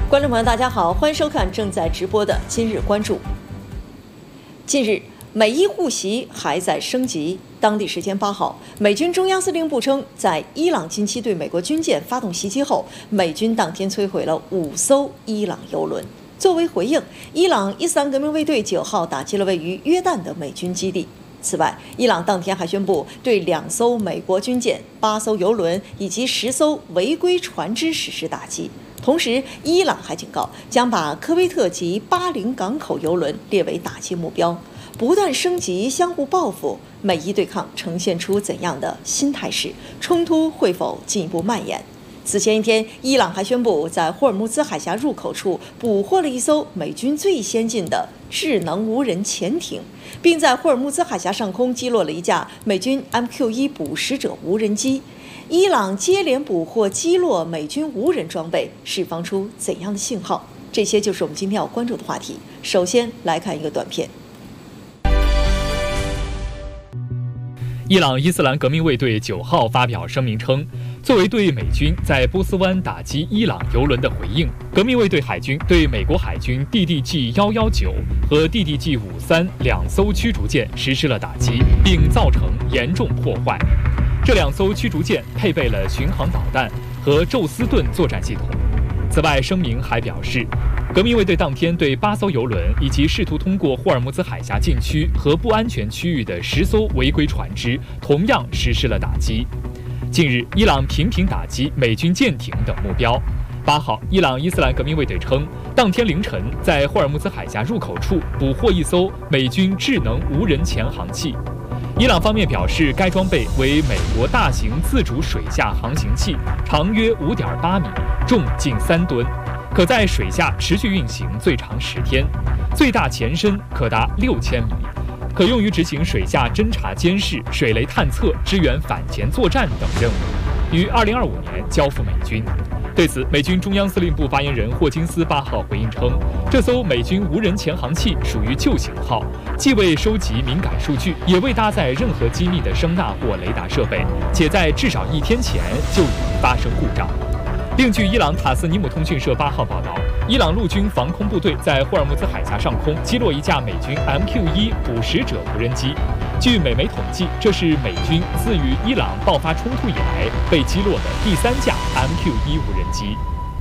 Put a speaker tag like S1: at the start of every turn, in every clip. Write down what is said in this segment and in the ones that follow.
S1: 观众朋友，大家好，欢迎收看正在直播的今日关注。近日，美伊互袭还在升级。当地时间8号，美军中央司令部称，在伊朗近期对美国军舰发动袭击后，美军当天摧毁了5艘伊朗油轮。作为回应，伊朗伊斯兰革命卫队9号打击了位于约旦的美军基地。此外，伊朗当天还宣布对2艘美国军舰、8艘油轮以及10艘违规船只实施打击。同时，伊朗还警告将把科威特及巴林港口油轮列为打击目标。不断升级、相互报复，美伊对抗呈现出怎样的新态势？冲突会否进一步蔓延？此前一天，伊朗还宣布在霍尔木兹海峡入口处捕获了1艘美军最先进的智能无人潜艇，并在霍尔木兹海峡上空击落了一架美军 MQ-1捕食者无人机。伊朗接连捕获击落美军无人装备，释放出怎样的信号？这些就是我们今天要关注的话题。首先来看一个短片。
S2: 伊朗伊斯兰革命卫队9号发表声明称，作为对美军在波斯湾打击伊朗油轮的回应，革命卫队海军对美国海军 DDG-119 和 DDG-53 2艘驱逐舰实施了打击，并造成严重破坏。这2艘驱逐舰配备了巡航导弹和宙斯盾作战系统。此外，声明还表示，革命卫队当天对8艘油轮以及试图通过霍尔木兹海峡禁区和不安全区域的10艘违规船只同样实施了打击。近日，伊朗频频打击美军舰艇等目标。8号，伊朗伊斯兰革命卫队称，当天凌晨在霍尔木兹海峡入口处捕获1艘美军智能无人潜航器。伊朗方面表示，该装备为美国大型自主水下航行器，长约5.8米，重近3吨，可在水下持续运行最长10天，最大前深可达6000米，可用于执行水下侦察监视、水雷探测、支援反潜作战等任务，于2025年交付美军。对此，美军中央司令部发言人霍金斯8号回应称，这艘美军无人潜航器属于旧型号，既未收集敏感数据，也未搭载任何机密的声纳或雷达设备，且在至少1天前就已发生故障。另据伊朗塔斯尼姆通讯社8号报道，伊朗陆军防空部队在霍尔木兹海峡上空击落一架美军 MQ-1捕食者无人机。据美媒统计，这是美军自与伊朗爆发冲突以来被击落的第3架 MQ-1无人机。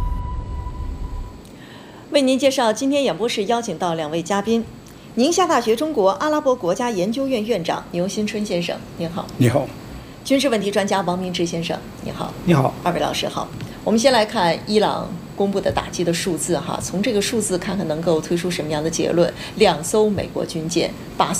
S1: 为您介绍今天演播室邀请到2位嘉宾，宁夏大学中国阿拉伯国家研究院院长牛新春先生，您好。
S3: 你好。
S1: 军事问题专家王明志先生，你好。
S3: 你好。
S1: 2位老师好。我们先来看伊朗公布的打击的数字哈，从这个数字看看能够推出什么样的结论？2艘美国军舰，8